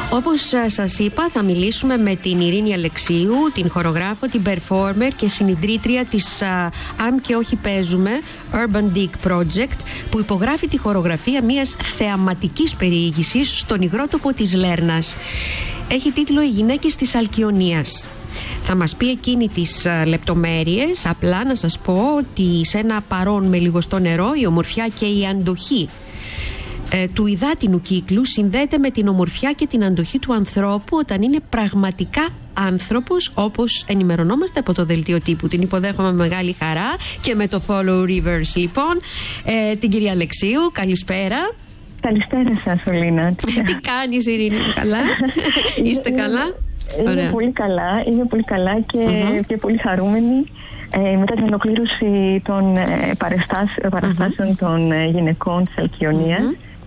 Όπως σας είπα, θα μιλήσουμε με την Ειρήνη Αλεξίου, την χορογράφο, την performer και συνιδρύτρια της «Αν και όχι παίζουμε» Urban Dig Project, που υπογράφει τη χορογραφία μιας θεαματικής περιήγησης στον υγρότοπο της Λέρνας. Έχει τίτλο «Οι γυναίκες της Αλκιονίας». Θα μας πει εκείνη τις λεπτομέρειες. Απλά να σας πω ότι σε ένα παρόν με λιγοστό νερό η ομορφιά και η αντοχή του υδάτινου κύκλου συνδέεται με την ομορφιά και την αντοχή του ανθρώπου όταν είναι πραγματικά άνθρωπος, όπως ενημερωνόμαστε από το δελτίο τύπου. Την υποδέχομαι με μεγάλη χαρά και με το Follow Rivers, λοιπόν, την κυρία Αλεξίου. Καλησπέρα. Καλησπέρα σας, Ολίνα. Τι κάνεις, Ειρήνη? Καλά? Είστε καλά? Είμαι πολύ καλά και πολύ χαρούμενη μετά την ολοκλήρωση των παραστάσεων των γυναικών της Αλκιονίας.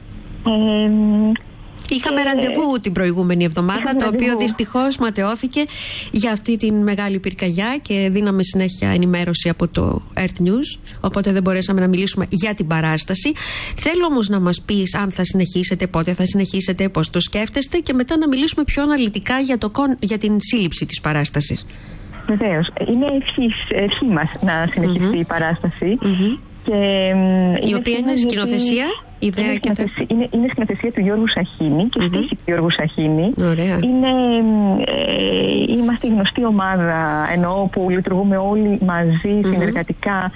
Είχαμε ραντεβού την προηγούμενη εβδομάδα, το οποίο δυστυχώς ματαιώθηκε για αυτή την μεγάλη πυρκαγιά και δίναμε συνέχεια ενημέρωση από το Earth News, οπότε δεν μπορέσαμε να μιλήσουμε για την παράσταση. Θέλω όμως να μας πεις αν θα συνεχίσετε, πότε θα συνεχίσετε, πώς το σκέφτεστε, και μετά να μιλήσουμε πιο αναλυτικά για την σύλληψη της παράστασης. Βεβαίως. Είναι ευχή μας να συνεχιστεί η παράσταση. Και η οποία είναι σκηνοθεσία, ιδέα είναι σκηνοθεσία του Γιώργου Σαχίνη και στίχη του Γιώργου Σαχίνη. Είμαστε η γνωστή ομάδα, εννοώ, που λειτουργούμε όλοι μαζί συνεργατικά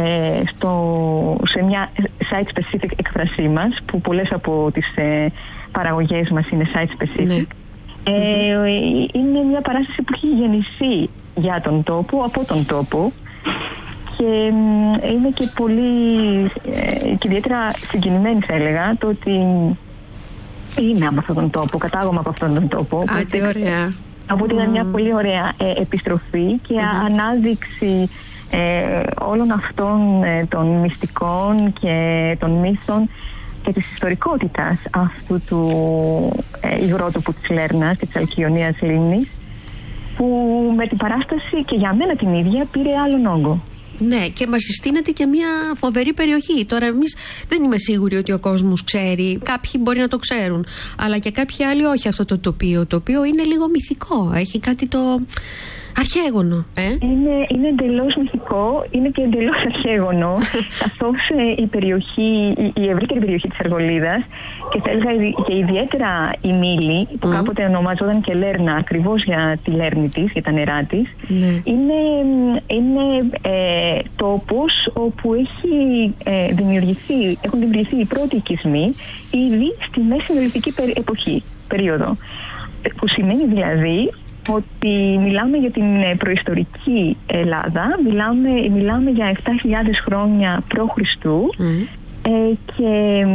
σε μια site-specific έκφρασή μας, που πολλές από τις παραγωγές μας είναι site-specific. Είναι μια παράσταση που έχει γεννηθεί για τον τόπο, από τον τόπο, και είμαι και πολύ και ιδιαίτερα συγκινημένη, θα έλεγα, το ότι είμαι από αυτόν τον τόπο, κατάγομαι από αυτόν τον τόπο. Τι ωραία. Οπότε ήταν μια πολύ ωραία επιστροφή και ανάδειξη όλων αυτών των μυστικών και των μύθων και της ιστορικότητας αυτού του υγρότοπου της Λέρνας και της Αλκιονίας Λίμνης, που με την παράσταση και για μένα την ίδια πήρε άλλον όγκο. Ναι, και μας συστήνεται και μια φοβερή περιοχή. Τώρα εμείς δεν είμαι σίγουρη ότι ο κόσμος ξέρει. Κάποιοι μπορεί να το ξέρουν, αλλά και κάποιοι άλλοι όχι αυτό το τοπίο. Το οποίο είναι λίγο μυθικό. Έχει κάτι το αρχαίγωνο. Είναι εντελώς μυθικό, είναι και εντελώς αρχαίγωνο, καθώς η ευρύτερη περιοχή της Αργολίδας, και θα έλεγα και ιδιαίτερα η Μήλη, που κάποτε ονομαζόταν και Λέρνα ακριβώς για τη Λέρνη της, για τα νερά της, είναι τόπος όπου έχουν δημιουργηθεί οι πρώτοι οικισμοί ήδη στη μέση νεολιθική περίοδο, που σημαίνει δηλαδή ότι μιλάμε για την προϊστορική Ελλάδα, μιλάμε για 7.000 χρόνια π.Χ. Και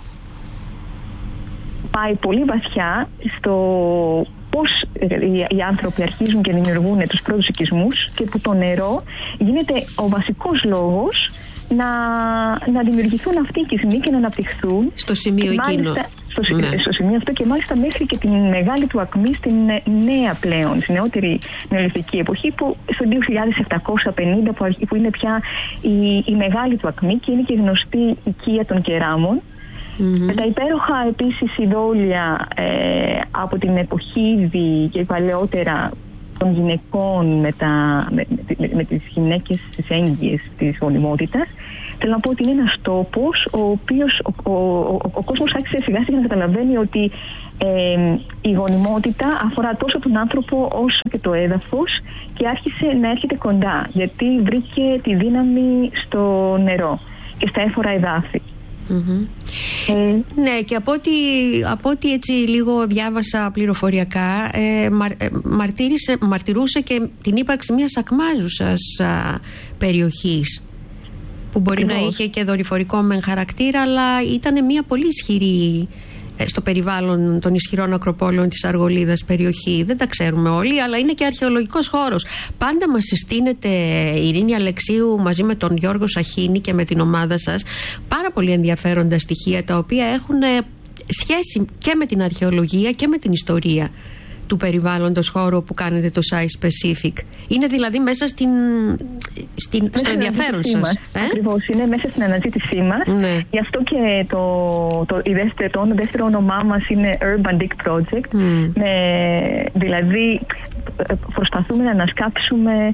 πάει πολύ βαθιά στο πώς οι άνθρωποι αρχίζουν και δημιουργούν τους πρώτους οικισμούς, και που το νερό γίνεται ο βασικός λόγος να δημιουργηθούν αυτοί οι οικισμοί και να αναπτυχθούν στο σημείο εκείνο. Στο σημείο αυτό, και μάλιστα μέχρι και την μεγάλη του ακμή στην νέα πλέον, στην νεότερη νεολιθική εποχή, που στο 2750 που είναι πια η μεγάλη του ακμή και είναι και γνωστή οικία των κεράμων. Με τα υπέροχα επίσης ειδόλια από την εποχή ήδη και παλαιότερα των γυναικών με τις γυναίκες τις έγκυες της γονιμότητας. Θέλω να πω ότι είναι ένας τόπος ο οποίος ο κόσμος άρχισε σιγά σιγά να καταλαβαίνει ότι η γονιμότητα αφορά τόσο τον άνθρωπο όσο και το έδαφος, και άρχισε να έρχεται κοντά, γιατί βρήκε τη δύναμη στο νερό και στα έφορα εδάφη. Ναι, και από ό,τι έτσι λίγο διάβασα πληροφοριακά, μαρτυρούσε και την ύπαρξη μιας ακμάζουσας περιοχής, που μπορεί να είχε και δορυφορικό μεν χαρακτήρα, αλλά ήταν μια πολύ ισχυρή στο περιβάλλον των ισχυρών ακροπόλεων της Αργολίδας περιοχή. Δεν τα ξέρουμε όλοι, αλλά είναι και αρχαιολογικός χώρος. Πάντα μας συστήνεται, Ειρήνη Αλεξίου, μαζί με τον Γιώργο Σαχίνη και με την ομάδα σας, πάρα πολύ ενδιαφέροντα στοιχεία, τα οποία έχουν σχέση και με την αρχαιολογία και με την ιστορία του περιβάλλοντος χώρο που κάνετε το Science Pacific. Είναι δηλαδή μέσα στο ενδιαφέρον σας. Ακριβώς, είναι μέσα στην αναζήτησή μας. Ναι. Γι' αυτό και το δεύτερο όνομά μας είναι Urban Dig Project. Δηλαδή προσπαθούμε να ανασκάψουμε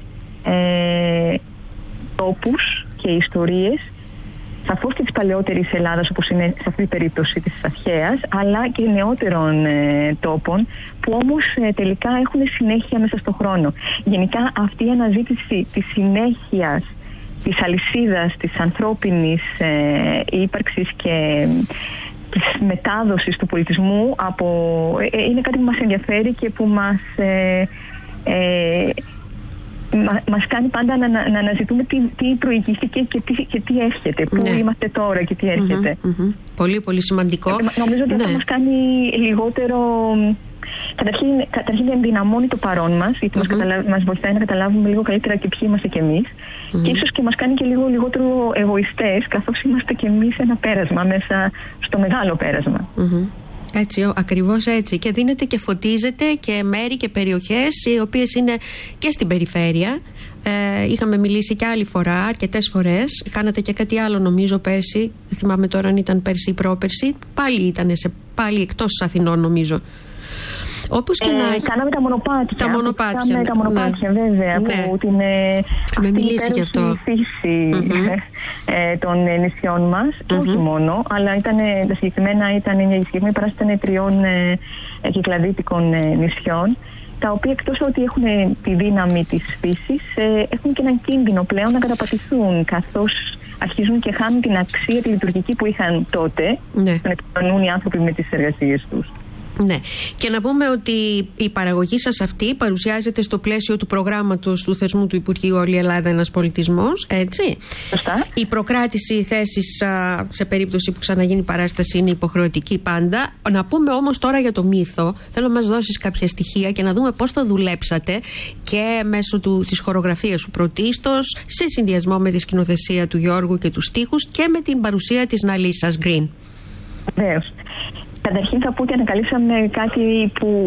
τόπους και ιστορίες, σαφώς και της παλαιότερης Ελλάδας, όπως είναι σε αυτή την περίπτωση της Αρχαίας, αλλά και νεότερων τόπων, που όμως τελικά έχουν συνέχεια μέσα στον χρόνο. Γενικά αυτή η αναζήτηση της συνέχειας, της αλυσίδας, της ανθρώπινης ύπαρξης και της μετάδοσης του πολιτισμού είναι κάτι που μας ενδιαφέρει και που μας κάνει πάντα να αναζητούμε τι προηγήθηκε και τι έρχεται, πού είμαστε τώρα και τι έρχεται. Πολύ πολύ σημαντικό. Νομίζω ότι αυτό μας κάνει λιγότερο... Καταρχήν ενδυναμώνει το παρόν μας, γιατί μας βοηθάει να καταλάβουμε λίγο καλύτερα και ποιοι είμαστε κι εμείς, και ίσως και μας κάνει και λίγο λιγότερο εγωιστές, καθώς είμαστε κι εμείς ένα πέρασμα μέσα στο μεγάλο πέρασμα. Έτσι, ακριβώς έτσι. Και δίνετε και φωτίζετε και μέρη και περιοχές οι οποίες είναι και στην περιφέρεια. Είχαμε μιλήσει και άλλη φορά, αρκετές φορές. Κάνατε και κάτι άλλο νομίζω πέρσι. Δεν θυμάμαι τώρα αν ήταν πέρσι ή πρόπερσι. Πάλι εκτός Αθηνών νομίζω. Όπως και κάναμε τα μονοπάτια. Τα μονοπάτια, βέβαια. Που την μιλήσει γι' αυτό. Φύση των νησιών μας. Και όχι μόνο, αλλά η συγκεκριμένη παράσταση ήταν 3 κυκλαδίτικων νησιών, τα οποία εκτός ότι έχουν τη δύναμη της φύσης, έχουν και έναν κίνδυνο πλέον να καταπατηθούν, καθώς αρχίζουν και χάνουν την αξία τη λειτουργική που είχαν τότε, να επικοινωνούν οι άνθρωποι με τις εργασίες τους. Ναι. Και να πούμε ότι η παραγωγή σας αυτή παρουσιάζεται στο πλαίσιο του προγράμματος του θεσμού του Υπουργείου Όλη Ελλάδα ένας πολιτισμός, έτσι. Σωστά. Η προκράτηση θέσης σε περίπτωση που ξαναγίνει παράσταση είναι υποχρεωτική πάντα. Να πούμε όμως τώρα για το μύθο. Θέλω να μας δώσεις κάποια στοιχεία και να δούμε πώς το δουλέψατε και μέσω της χορογραφίας σου πρωτίστως, σε συνδυασμό με τη σκηνοθεσία του Γιώργου και τους στίχους και με την παρουσία της Ναλίσας Γκριν. Βεβαίως. Καταρχήν θα πω ότι ανακαλύψαμε κάτι που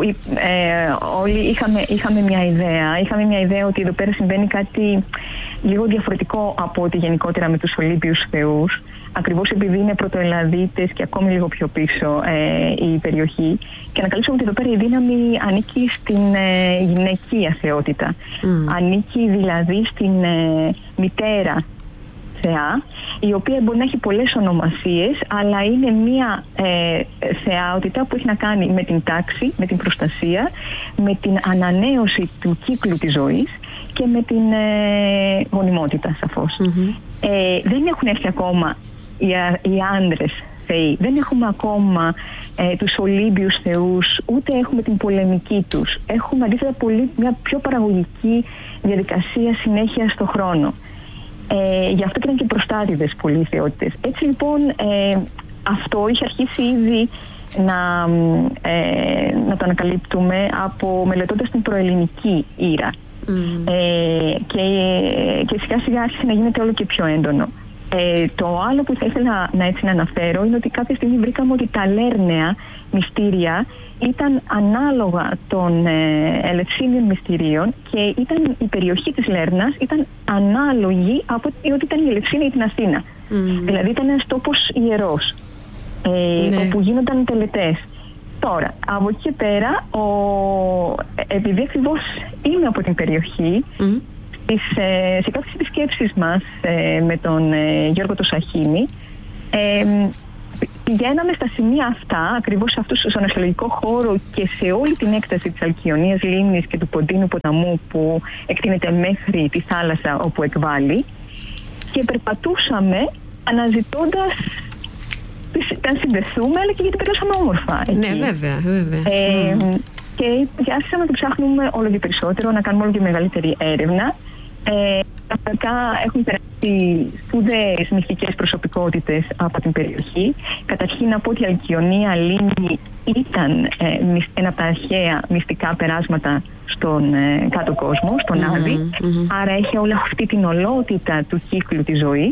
όλοι είχαμε μια ιδέα. Είχαμε μια ιδέα ότι εδώ πέρα συμβαίνει κάτι λίγο διαφορετικό από ό,τι γενικότερα με τους Ολύμπιους θεούς. Ακριβώς επειδή είναι πρωτοελλαδίτες και ακόμη λίγο πιο πίσω η περιοχή. Και ανακαλύψαμε ότι εδώ πέρα η δύναμη ανήκει στην γυναικεία θεότητα. Ανήκει δηλαδή στην μητέρα θεά, η οποία μπορεί να έχει πολλές ονομασίες, αλλά είναι μια θεάότητα που έχει να κάνει με την τάξη, με την προστασία, με την ανανέωση του κύκλου της ζωής και με την γονιμότητα, σαφώς. Δεν έχουν έρθει ακόμα οι άντρες θεοί, δεν έχουμε ακόμα τους Ολύμπιους θεούς, ούτε έχουμε την πολεμική τους. Έχουμε αντίθετα μια πιο παραγωγική διαδικασία συνέχεια στον χρόνο. Γι' αυτό και ήταν και προστάτηδες πολλοί θεότητες. Έτσι λοιπόν αυτό είχε αρχίσει ήδη να το ανακαλύπτουμε μελετώντας την προελληνική ήρα. Και σιγά σιγά άρχισε να γίνεται όλο και πιο έντονο. Το άλλο που θα ήθελα να αναφέρω είναι ότι κάποια στιγμή βρήκαμε ότι τα λέρνεα μυστήρια ήταν ανάλογα των Ελευσίνιων μυστηρίων και η περιοχή της Λέρνας ήταν ανάλογη από ότι ήταν η Ελευσίνη ή την Αθήνα. Δηλαδή ήταν ένας τόπος ιερός, όπου γίνονταν τελετές. Τώρα, από εκεί και πέρα, επειδή ακριβώς είμαι από την περιοχή, σε κάποιες επισκέψεις μας με τον Γιώργο το Σαχίνη, πηγαίναμε στα σημεία αυτά, ακριβώς σε αυτούς στον αρχαιολογικό χώρο και σε όλη την έκταση της Αλκιονίας λίμνης και του Ποντίνου ποταμού που εκτείνεται μέχρι τη θάλασσα όπου εκβάλλει, και περπατούσαμε αναζητώντας αν συνδεθούμε, αλλά και γιατί περάσαμε όμορφα εκεί. Ναι, βέβαια. Και άρχισαμε να το ψάχνουμε όλο και περισσότερο, να κάνουμε όλο και μεγαλύτερη έρευνα. Πραγματικά έχουν περάσει σπουδαίες μυστικές προσωπικότητες από την περιοχή. Καταρχήν να πω ότι η Αλκιονία λίμνη ήταν ένα από τα αρχαία μυστικά περάσματα στον κάτω κόσμο, στον Άδη. Άρα έχει όλη αυτή την ολότητα του κύκλου της ζωής.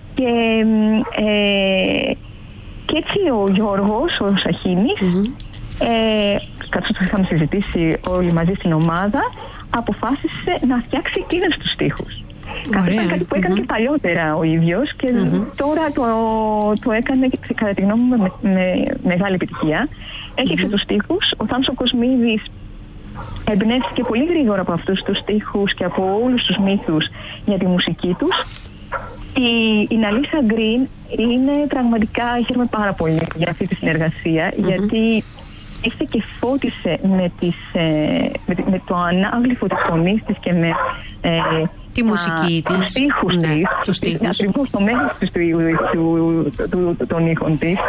Ναι. Και έτσι ο Γιώργος, ο Σαχίνης, καθώς το είχαμε συζητήσει όλοι μαζί στην ομάδα, αποφάσισε να φτιάξει εκείνες τους στίχους. Αυτό ήταν κάτι που έκανε και παλιότερα ο ίδιος και τώρα το έκανε κατά τη γνώμη μου με μεγάλη επιτυχία. Έφτιαξε τους στίχους. Ο Θάνος ο Κοσμίδης εμπνεύστηκε πολύ γρήγορα από αυτούς τους στίχους και από όλους τους μύθους για τη μουσική τους. Η Ναλίσα Γκριν είναι πραγματικά, χαίρομαι πάρα πολύ για αυτή τη συνεργασία, γιατί ήρθε και φώτισε με το ανάγλυφο της φωνής της και με τη μουσική της, τους στίχους της, ακριβώς το μέγεθος των ήχων της,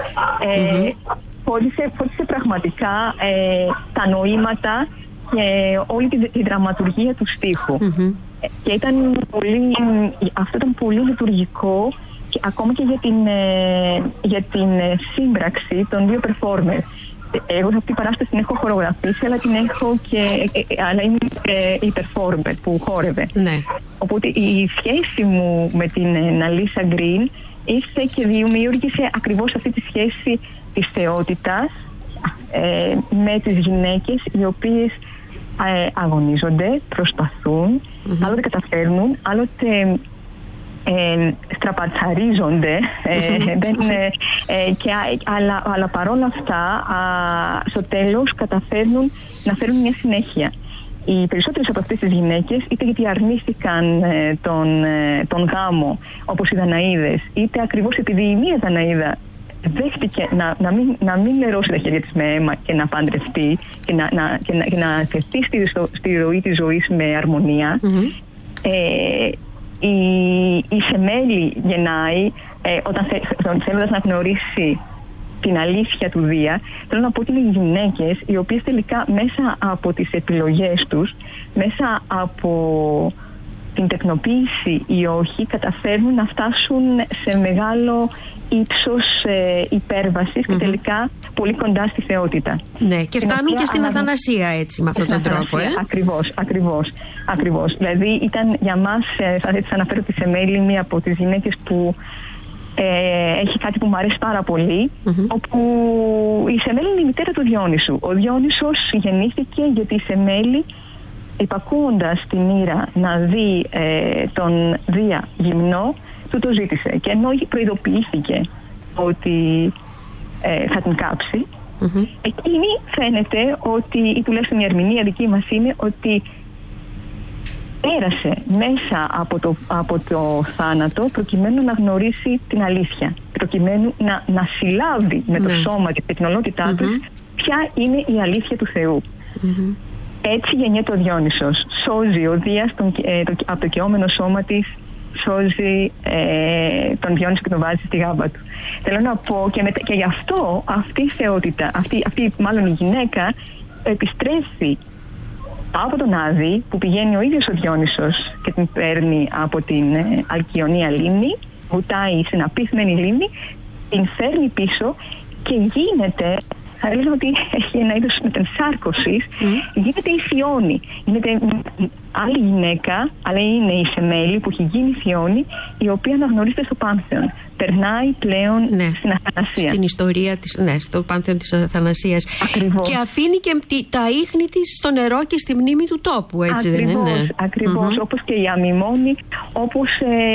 φώτισε πραγματικά τα νοήματα και όλη τη δραματουργία του στίχου. Και αυτό ήταν πολύ λειτουργικό και ακόμα και για την σύμπραξη των δύο performers. Εγώ αυτή την παράσταση την έχω χορογραφήσει, αλλά αλλά είμαι η performer που χόρευε. Ναι. Οπότε η σχέση μου με την Ναλίσα Γκριν ήρθε και δημιούργησε ακριβώς αυτή τη σχέση της θεότητας με τις γυναίκες οι οποίες αγωνίζονται, προσπαθούν, άλλοτε καταφέρνουν, άλλοτε στραπατσαρίζονται, αλλά παρόλα αυτά στο τέλος καταφέρνουν να φέρουν μια συνέχεια. Οι περισσότερες από αυτές τις γυναίκες, είτε γιατί αρνήθηκαν τον γάμο όπως οι Δαναΐδες, είτε ακριβώς επειδή η μία Δαναΐδα δέχτηκε να μην λερώσει τα χέρια της με αίμα και να παντρευτεί και να τεθεί στη ροή της ζωής με αρμονία. Η Σεμέλη γεννάει θέλοντας να γνωρίσει την αλήθεια του Δία. Θέλω να πω ότι είναι γυναίκες οι οποίες τελικά μέσα από τις επιλογές τους, μέσα από την τεκνοποίηση ή όχι, καταφέρνουν να φτάσουν σε μεγάλο ύψος υπέρβασης και τελικά πολύ κοντά στη θεότητα. Ναι, και φτάνουν και στην Αθανασία έτσι, με αυτόν τον τρόπο. Ακριβώς. Δηλαδή ήταν για μας, θα αναφέρω τη Σεμέλη, μία από τις γυναίκες που έχει κάτι που μου αρέσει πάρα πολύ, όπου η Σεμέλη είναι η μητέρα του Διόνυσου. Ο Διόνυσος γεννήθηκε γιατί η Σεμέλη, υπακούοντας την Ήρα να δει τον Δία γυμνό, του το ζήτησε. Και ενώ προειδοποιήθηκε ότι θα την κάψει, εκείνη φαίνεται ότι, ή τουλάχιστον η ερμηνεία δική μας είναι ότι πέρασε μέσα από το θάνατο προκειμένου να γνωρίσει την αλήθεια, προκειμένου να συλλάβει με το σώμα και την τεκνολότητά του ποια είναι η αλήθεια του Θεού. Έτσι γεννιέται ο Διόνυσος. Σώζει ο Δίας από το καιόμενο σώμα της, σώζει τον Διόνυσο και τον βάζει στη γάμπα του. Θέλω να πω και γι' αυτό αυτή η θεότητα, αυτή μάλλον η γυναίκα επιστρέφει από τον Άδη, που πηγαίνει ο ίδιος ο Διόνυσος και την παίρνει από την Αλκιονία λίμνη, βουτάει στην απίθμενη λίμνη, την φέρνει πίσω και γίνεται, θα έλεγα ότι έχει ένα είδος μετενσάρκωσης, γίνεται η Φιώνη. Γίνεται άλλη γυναίκα, αλλά είναι η Σεμέλη που έχει γίνει Φιώνη, η οποία αναγνωρίζεται στο Πάνθεον. Περνάει πλέον στην Αθανασία. Στην ιστορία της, στο Πάνθεον της Αθανασίας. Ακριβώς. Και αφήνει και τα ίχνη της στο νερό και στη μνήμη του τόπου, έτσι δεν είναι? Ακριβώς, όπως και η Αμιμόνη, όπως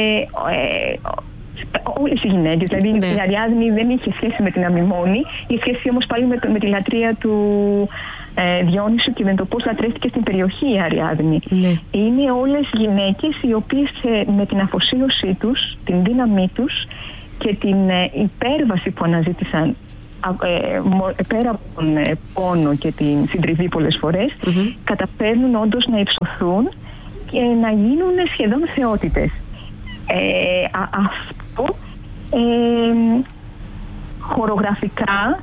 όλες οι γυναίκες. Δηλαδή η Αριάδνη δεν είχε σχέση με την Αμιμόνη, είχε σχέση όμως πάλι με τη λατρεία του Διόνυσου και με το πώς λατρεύτηκε στην περιοχή η Αριάδνη. Είναι όλες γυναίκες οι οποίες με την αφοσίωσή τους, την δύναμή τους και την υπέρβαση που αναζήτησαν πέρα από τον πόνο και την συντριβή πολλές φορές, καταφέρνουν όντως να υψωθούν και να γίνουν σχεδόν θεότητες. Αυτό χορογραφικά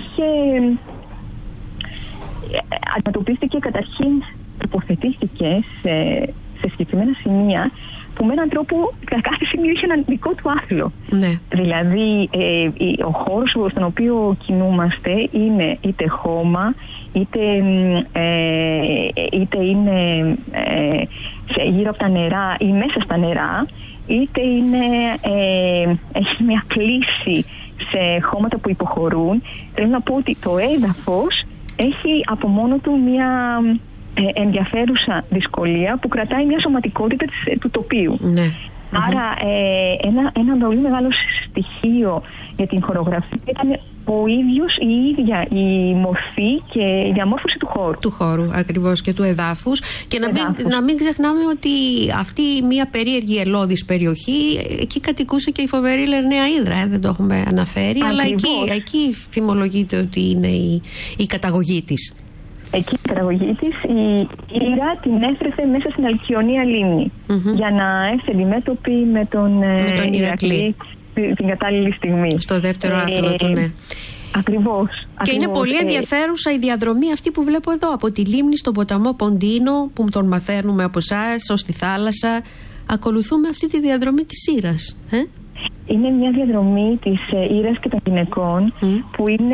αντιμετωπίστηκε, καταρχήν τοποθετήθηκε σε συγκεκριμένα σημεία που με έναν τρόπο κάθε σημείο είχε έναν δικό του άθλο. Δηλαδή ο χώρος στον οποίο κινούμαστε είναι είτε χώμα, είτε είναι γύρω από τα νερά ή μέσα στα νερά, είτε έχει μια κλίση σε χώματα που υποχωρούν. Θέλω να πω ότι το έδαφος έχει από μόνο του μια ενδιαφέρουσα δυσκολία που κρατάει μια σωματικότητα του τοπίου. Ναι. Άρα ένα πολύ μεγάλο στοιχείο για την χορογραφία ήταν η ίδια η μορφή και η διαμόρφωση του χώρου. Του χώρου, ακριβώς, και του εδάφους. Και να μην ξεχνάμε ότι αυτή μια περίεργη ελώδης περιοχή, εκεί κατοικούσε και η φοβερή Λερναία Ύδρα, δεν το έχουμε αναφέρει, αλλά εκεί φημολογείται ότι είναι η καταγωγή της. Εκεί η καταγωγή της, η Ήρα την έστρεφε μέσα στην Αλκιονία λίμνη για να έρθει αντιμέτωπη με τον Ηρακλή την κατάλληλη στιγμή. Στο δεύτερο άθλο του, ναι. Ακριβώς. Και είναι πολύ ενδιαφέρουσα η διαδρομή αυτή που βλέπω εδώ, από τη λίμνη στον ποταμό Ποντίνο, που τον μαθαίνουμε από εσάς, ως τη θάλασσα. Ακολουθούμε αυτή τη διαδρομή της Ήρας. Είναι μια διαδρομή της Ήρας και των γυναικών που είναι...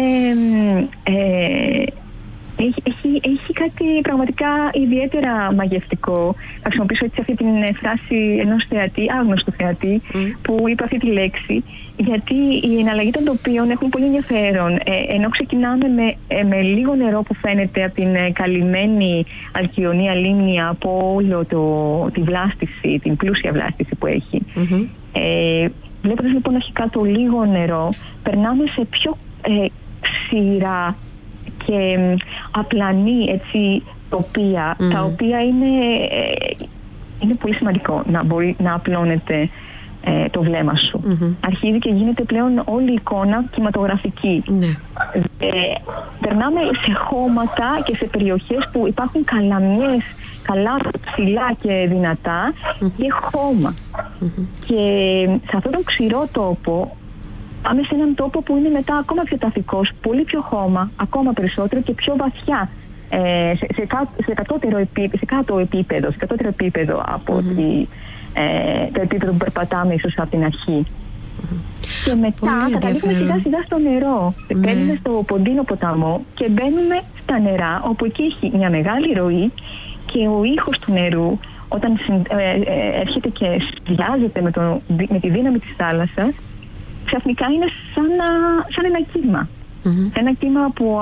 Έχει κάτι πραγματικά ιδιαίτερα μαγευτικό. Θα χρησιμοποιήσω έτσι αυτή την φράση ενός θεατή, άγνωστου θεατή, που είπε αυτή τη λέξη, γιατί η εναλλαγή των τοπίων έχουν πολύ ενδιαφέρον. Ενώ ξεκινάμε με λίγο νερό που φαίνεται από την καλυμμένη Αλκιονία λίμνη, από όλο τη βλάστηση, την πλούσια βλάστηση που έχει. Βλέποντας λοιπόν αρχικά το λίγο νερό, περνάμε σε πιο ξηρά και απλανή τοπία, τα οποία είναι πολύ σημαντικό να μπορεί να απλώνεται το βλέμμα σου. Αρχίζει και γίνεται πλέον όλη η εικόνα κινηματογραφική. Περνάμε σε χώματα και σε περιοχές που υπάρχουν καλαμιές, καλά ψηλά και δυνατά, και χώμα. Και σε αυτόν τον ξηρό τόπο πάμε σε έναν τόπο που είναι μετά ακόμα πιο ταφικός, πολύ πιο χώμα, ακόμα περισσότερο και πιο βαθιά, σε κάτω επίπεδο από το επίπεδο που περπατάμε ίσως από την αρχή. Και μετά καταλήγουμε σιγά σιγά στο νερό. Μπαίνουμε στο Ποντίνο ποταμό και μπαίνουμε στα νερά, όπου εκεί έχει μια μεγάλη ροή και ο ήχος του νερού, όταν έρχεται και συνδυάζεται με τη δύναμη της θάλασσας, ξαφνικά είναι σαν ένα κύμα. Ένα κύμα που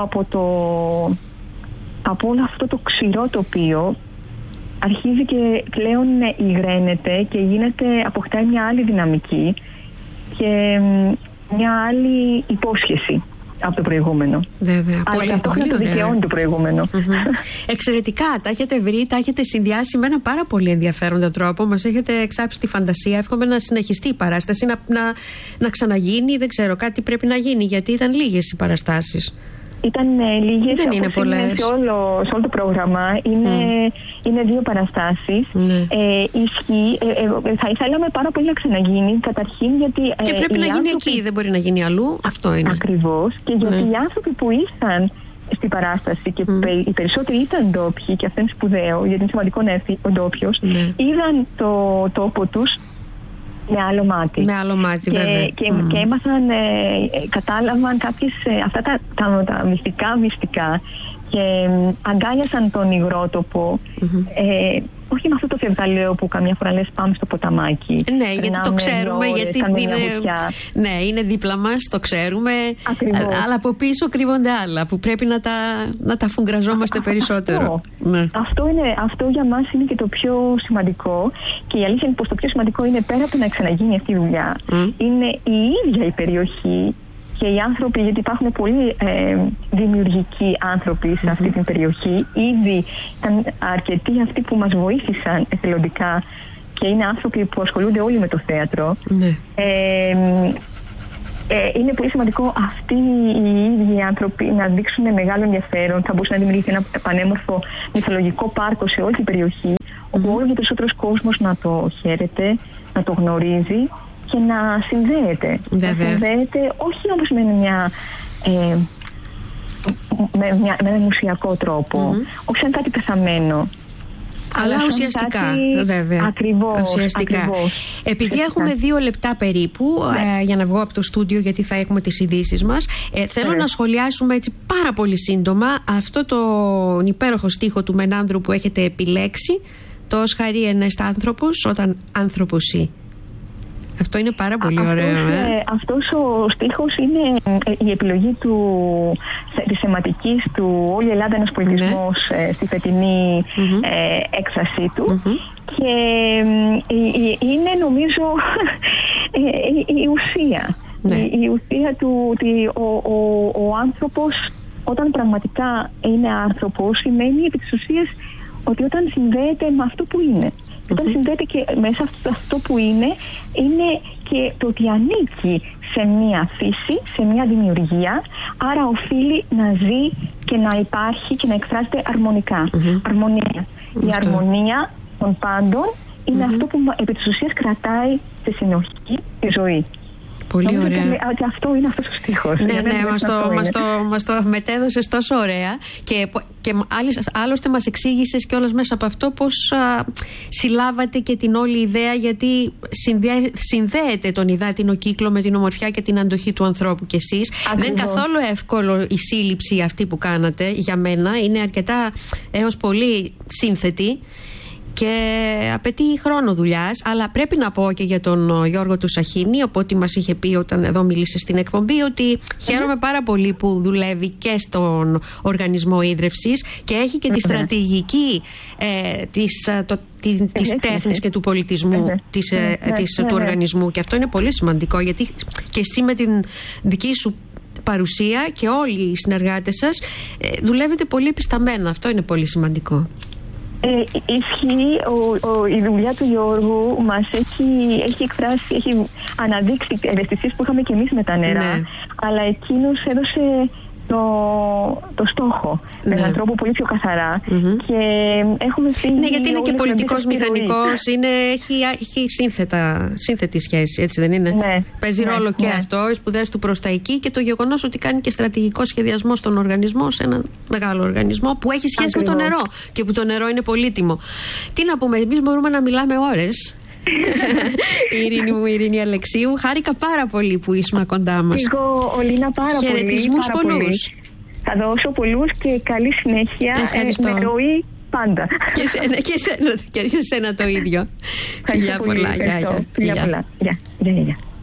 από όλο αυτό το ξηρό τοπίο αρχίζει και πλέον υγραίνεται και αποκτάει μια άλλη δυναμική και μια άλλη υπόσχεση από το προηγούμενο. Βέβαια. Αλλά ταυτόχρονα το δικαιώνει το προηγούμενο. Εξαιρετικά. Τα έχετε βρει, τα έχετε συνδυάσει με ένα πάρα πολύ ενδιαφέροντα τρόπο. Μας έχετε εξάψει τη φαντασία. Εύχομαι να συνεχιστεί η παράσταση, να ξαναγίνει. Δεν ξέρω, κάτι πρέπει να γίνει, γιατί ήταν λίγες οι παραστάσεις. Ήταν λίγες, δεν είναι πολλές. Σε όλο το πρόγραμμα είναι 2 παραστάσεις. Ισχύει. Θα ήθελαμε πάρα πολύ να ξαναγίνει, καταρχήν γιατί... Και πρέπει να γίνει εκεί, δεν μπορεί να γίνει αλλού. Αυτό είναι. Ακριβώς. Και γιατί οι άνθρωποι που ήρθαν στην παράσταση, και οι περισσότεροι ήταν ντόπιοι, και αυτό είναι σπουδαίο, γιατί είναι σημαντικό να έρθει ο ντόπιος, είδαν το τόπο τους με άλλο μάτι. Με άλλο μάτι, βέβαια. Και έμαθαν, κατάλαβαν αυτά τα μυστικά και αγκάλιασαν τον υγρότοπο. Όχι με αυτό το φευγαλαίο που καμιά φορά λες πάμε στο ποταμάκι. Ναι, γιατί το ξέρουμε, γιατί είναι δίπλα μας, το ξέρουμε. Αλλά από πίσω κρύβονται άλλα που πρέπει να τα φουγκραζόμαστε περισσότερο. Αυτό για μας είναι και το πιο σημαντικό. Και η αλήθεια είναι πως το πιο σημαντικό είναι, πέρα από το να ξαναγίνει αυτή η δουλειά, είναι η ίδια η περιοχή και οι άνθρωποι, γιατί υπάρχουν πολύ δημιουργικοί άνθρωποι σε αυτή την περιοχή. Ήδη ήταν αρκετοί αυτοί που μας βοήθησαν εθελοντικά και είναι άνθρωποι που ασχολούνται όλοι με το θέατρο. Είναι πολύ σημαντικό αυτοί οι ίδιοι άνθρωποι να δείξουν μεγάλο ενδιαφέρον. Θα μπορούσε να δημιουργηθεί ένα πανέμορφο μυθολογικό πάρκο σε όλη την περιοχή, όπου όλο και περισσότερος κόσμος να το χαίρεται, να το γνωρίζει και να συνδέεται. Να συνδέεται όχι όμως με ένα μουσιακό τρόπο, όχι σαν κάτι πεθαμένο, αλλά ουσιαστικά, βέβαια. Ακριβώς. Επειδή έχουμε 2 λεπτά περίπου για να βγω από το στούντιο, γιατί θα έχουμε τις ειδήσεις μας, θέλω να σχολιάσουμε έτσι πάρα πολύ σύντομα αυτό τον υπέροχο στίχο του Μενάνδρου που έχετε επιλέξει, το «Ως χαρί ενεστ άνθρωπος όταν άνθρωποσι». Αυτό είναι πάρα πολύ ωραίο. Αυτός ο στίχος είναι η επιλογή της θεματικής του «Όλη η Ελλάδα ένας πολιτισμός» στη φετινή έκφρασή του. Και είναι, νομίζω, η ουσία. Η ουσία του ότι ο άνθρωπος, όταν πραγματικά είναι άνθρωπος, σημαίνει επί της ουσίας ότι όταν συνδέεται με αυτό που είναι. Όταν συνδέεται και μέσα σε αυτό που είναι και το ότι ανήκει σε μια φύση, σε μια δημιουργία, άρα οφείλει να ζει και να υπάρχει και να εκφράζεται αρμονικά. Αρμονία. Η αρμονία των πάντων είναι αυτό που επί της ουσίας κρατάει στη συνοχή τη ζωή. Πολύ ωραία. Και αυτό είναι αυτός ο στίχος. Ναι, μας το μετέδωσες τόσο ωραία και άλλωστε μας εξήγησες κιόλας μέσα από αυτό πώς συλλάβατε και την όλη ιδέα, γιατί συνδέεται τον υδάτινο κύκλο με την ομορφιά και την αντοχή του ανθρώπου κι εσείς. Ακριβώς. Δεν είναι καθόλου εύκολο η σύλληψη αυτή που κάνατε για μένα. Είναι αρκετά έως πολύ σύνθετη και απαιτεί χρόνο δουλειάς, αλλά πρέπει να πω και για τον Γιώργο του Σαχίνη, οπότε μας είχε πει όταν εδώ μίλησε στην εκπομπή, ότι χαίρομαι πάρα πολύ που δουλεύει και στον Οργανισμό Ίδρευσης και έχει και τη στρατηγική της τέχνης και του πολιτισμού του οργανισμού, και αυτό είναι πολύ σημαντικό, γιατί και εσύ με την δική σου παρουσία και όλοι οι συνεργάτες σας δουλεύετε πολύ επισταμμένα. Αυτό είναι πολύ σημαντικό. Ισχύει, η δουλειά του Γιώργου μας έχει εκφράσει, έχει αναδείξει ευαισθησίες που είχαμε και εμείς με τα νερά, αλλά εκείνος έδωσε το στόχο με έναν τρόπο πολύ πιο καθαρά και έχουμε φύγει. Ναι, γιατί είναι και πολιτικός μηχανικός, έχει σύνθετη σχέση, έτσι δεν είναι? Παίζει ρόλο και αυτό, οι σπουδές του προς τα εκεί, και το γεγονός ότι κάνει και στρατηγικό σχεδιασμό στον οργανισμό, σε έναν μεγάλο οργανισμό που έχει σχέση με το νερό και που το νερό είναι πολύτιμο. Τι να πούμε, εμείς μπορούμε να μιλάμε ώρες. Η Ειρήνη Αλεξίου, χάρηκα πάρα πολύ που ήσουν κοντά μας. Εγώ, Ολίνα, πάρα πολύ. Χαιρετισμούς πολλούς. Θα δώσω πολλούς και καλή συνέχεια. Ευχαριστώ. Με ροή πάντα. Και εσένα το ίδιο. Φιλιά πολλά. Φιλιά πολλά. Γεια.